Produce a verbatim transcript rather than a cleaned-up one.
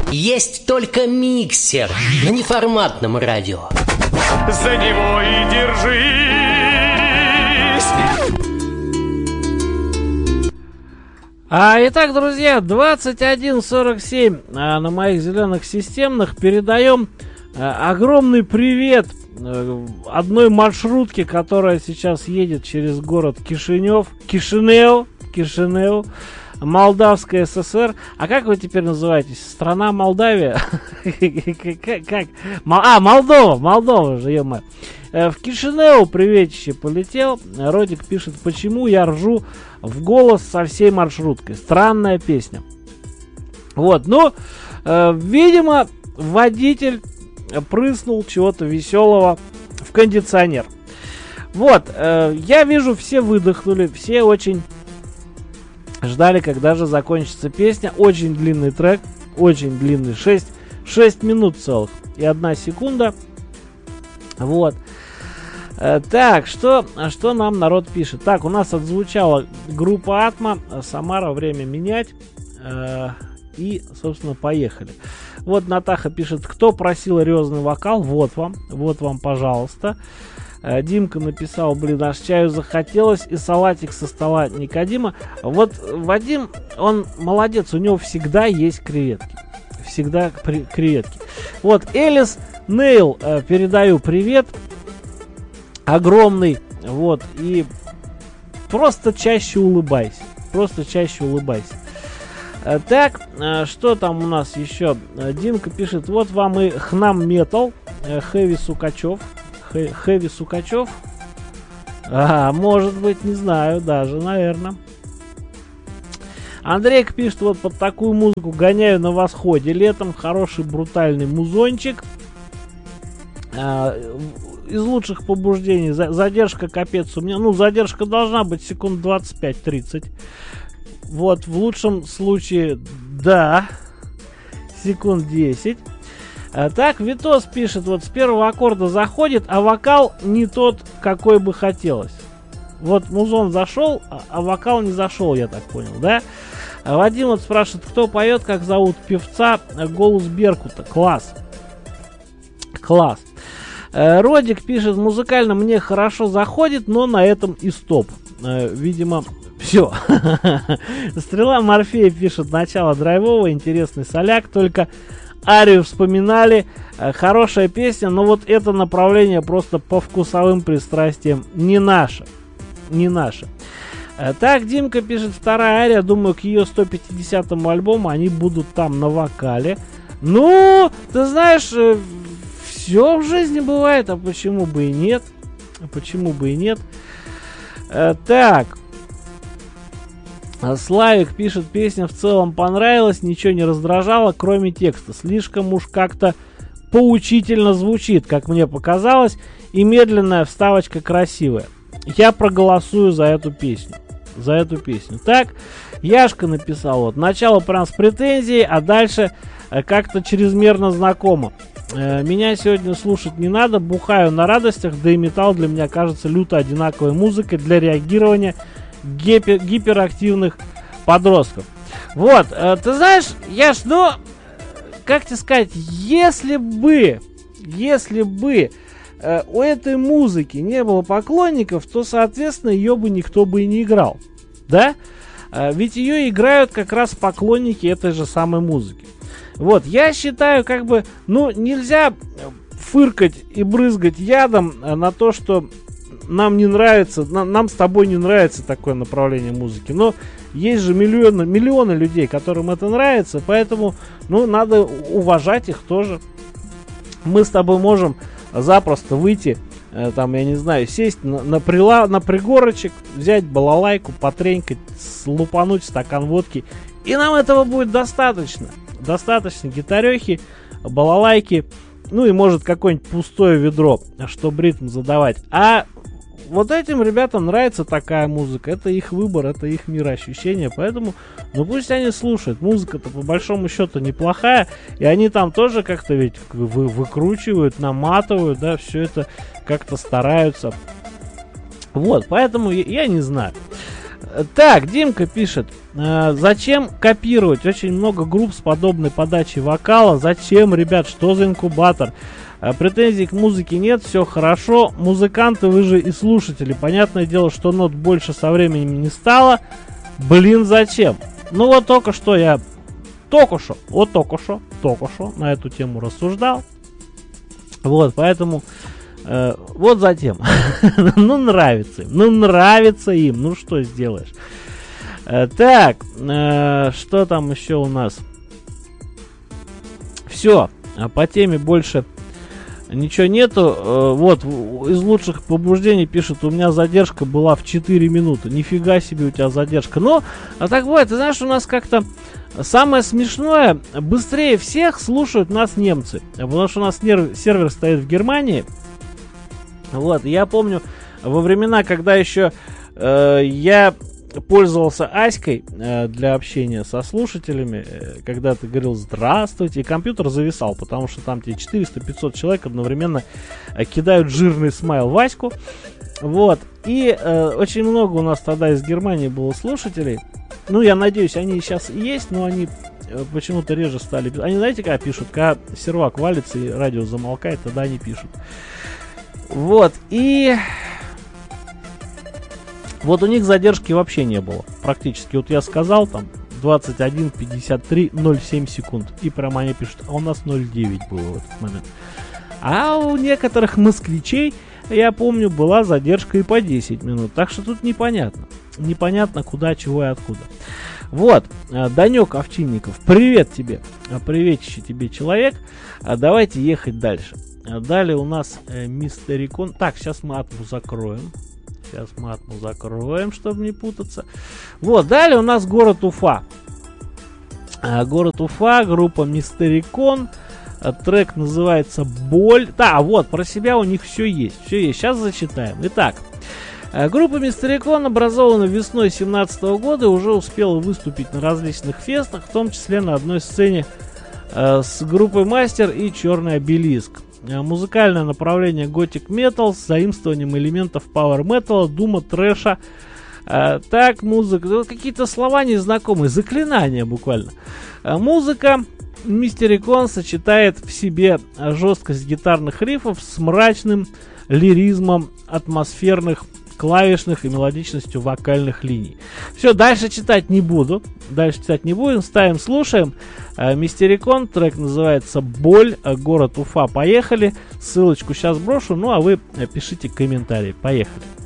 Есть только миксер на неформатном радио. За него и держись. А, итак, друзья, двадцать один сорок семь а, на моих зеленых системных передаем а, огромный привет а, одной маршрутке, которая сейчас едет через город Кишинев, Кишинев, Кишинев, Молдавская ССР. А как вы теперь называетесь? Страна Молдавия? Как? А, Молдова, Молдова же, ё-моё. В Кишинеу приветище полетел. Родик пишет, почему я ржу в голос со всей маршруткой. Странная песня. Вот, ну, э, видимо, водитель прыснул чего-то веселого в кондиционер. Вот, э, я вижу, все выдохнули, все очень ждали, когда же закончится песня. Очень длинный трек, очень длинный, шесть, шесть минут целых и одна секунда. Вот. Э, так, что, что нам народ пишет? Так, у нас отзвучала группа Атма, Самара, время менять. Э, и, собственно, поехали. Вот Натаха пишет, кто просил рёзный вокал? Вот вам, вот вам, пожалуйста. Э, Димка написал, блин, аж чаю захотелось, и салатик со стола Никодима. Вот Вадим, он молодец, у него всегда есть креветки. Всегда при- креветки. Вот, Элис Нейл, э, передаю привет. Огромный, вот, и просто чаще улыбайся, просто чаще улыбайся. Э, так, э, что там у нас еще? Э, Димка пишет, вот вам и Хнам Метал, э, Хэви Сукачев, Хэ, Хэви Сукачев, а, может быть, не знаю, даже, наверное. Андрейк пишет, вот под такую музыку гоняю на восходе летом, хороший брутальный музончик. Э, Из лучших побуждений, за, задержка капец у меня, ну задержка должна быть секунд двадцать пять тридцать. Вот, в лучшем случае, да, секунд десять. А, так, Витос пишет, вот с первого аккорда заходит, а вокал не тот, какой бы хотелось. Вот музон зашел, а, а вокал не зашел, я так понял, да? А Вадим вот спрашивает, кто поет, как зовут певца, голос Беркута, класс. Класс. Родик пишет, музыкально мне хорошо заходит, но на этом и стоп. Э, видимо, все. Стрела Морфея пишет, начало драйвового, интересный соляк, только арию вспоминали. Э, хорошая песня, но вот это направление просто по вкусовым пристрастиям не наше. Не наше. Э, так, Димка пишет, вторая ария, думаю, к ее сто пятидесятому альбому они будут там на вокале. Ну, ты знаешь... Э, Все в жизни бывает, а почему бы и нет? А почему бы и нет? Э, так. Славик пишет, песня в целом понравилась, ничего не раздражало, кроме текста. Слишком уж как-то поучительно звучит, как мне показалось, и медленная вставочка красивая. Я проголосую за эту песню. За эту песню. Так, Яшка написал, вот, начало прям с претензией, а дальше э, как-то чрезмерно знакомо. Меня сегодня слушать не надо, бухаю на радостях, да и металл для меня кажется люто одинаковой музыкой для реагирования гипер- гиперактивных подростков. Вот, ты знаешь, Яш, ну, как тебе сказать, если бы, если бы э, у этой музыки не было поклонников, то, соответственно, ее бы никто бы и не играл, да? Э, ведь ее играют как раз поклонники этой же самой музыки. Вот, я считаю, как бы, ну, нельзя фыркать и брызгать ядом на то, что нам не нравится, на, нам с тобой не нравится такое направление музыки. Но есть же миллионы, миллионы людей, которым это нравится, поэтому, ну, надо уважать их тоже. Мы с тобой можем запросто выйти, э, там, я не знаю, сесть на, на, прила, на пригорочек, взять балалайку, потренькать, лупануть стакан водки, и нам этого будет достаточно. Достаточно гитарехи, балалайки, ну и может какое-нибудь пустое ведро, чтобы ритм задавать. А вот этим ребятам нравится такая музыка, это их выбор, это их мироощущение, поэтому, ну пусть они слушают. Музыка-то по большому счету неплохая, и они там тоже как-то ведь вы, выкручивают, наматывают, да, все это как-то стараются. Вот, поэтому я, я не знаю. Так, Димка пишет, э, зачем копировать? Очень много групп с подобной подачей вокала. Зачем, ребят, что за инкубатор? Э, претензий к музыке нет, все хорошо. Музыканты, вы же и слушатели. Понятное дело, что нот больше со временем не стало. Блин, зачем? Ну вот только что я, только что, вот только что, только что на эту тему рассуждал. Вот, поэтому... Uh, вот затем. Ну, нравится им. Ну, нравится им. Ну, что сделаешь. Uh, так, uh, что там еще у нас? Все. По теме больше ничего нету. Uh, вот, из лучших побуждений пишет, у меня задержка была в четыре минуты. Нифига себе у тебя задержка. Но, а так бывает, ты знаешь, у нас как-то самое смешное, быстрее всех слушают нас немцы. Потому что у нас нерв- сервер стоит в Германии. Вот, я помню, во времена, когда еще э, я пользовался Аськой э, для общения со слушателями, э, когда ты говорил «здравствуйте», и компьютер зависал, потому что там тебе четыреста-пятьсот человек одновременно э, кидают жирный смайл в Аську. Вот, и э, очень много у нас тогда из Германии было слушателей. Ну, я надеюсь, они сейчас есть, но они э, почему-то реже стали. Они, знаете, когда пишут? Когда сервак валится и радио замолкает, тогда они пишут. Вот, и вот у них задержки вообще не было, практически. Вот я сказал, там, двадцать один пятьдесят три ноль семь секунд, и прямо они пишут, а у нас ноль девять было в этот момент. А у некоторых москвичей, я помню, была задержка и по десять минут, так что тут непонятно. Непонятно, куда, чего и откуда. Вот, Данек Овчинников, привет тебе, приветище тебе, человек. Давайте ехать дальше. Далее у нас э, Мистерикон. Так, сейчас мы атму закроем. Сейчас мы атму закроем, чтобы не путаться. Вот, далее у нас город Уфа. А, город Уфа, группа Мистерикон. А, трек называется «Боль». Да, вот, про себя у них все есть. Все есть. Сейчас зачитаем. Итак, а, группа Мистерикон образована весной две тысячи семнадцатого года и уже успела выступить на различных фестах, в том числе на одной сцене а, с группой Мастер и Черный Обелиск. Музыкальное направление Gothic Metal с заимствованием элементов Power Metal, Дума, Трэша. А, так, музыка. Ну, какие-то слова незнакомые, заклинания буквально. А, музыка Мистерикон сочетает в себе жесткость гитарных рифов с мрачным лиризмом атмосферных клавишных и мелодичностью вокальных линий. Все, дальше читать не буду. Дальше читать не будем. Ставим, слушаем. Мистерикон, трек называется «Боль», город Уфа. Поехали. Ссылочку сейчас брошу, ну а вы пишите комментарии. Поехали.